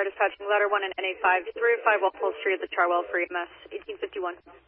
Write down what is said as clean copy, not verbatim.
dispatching ladder 1 and NA5 305 Walpole Street at the Charwell for EMS 1851.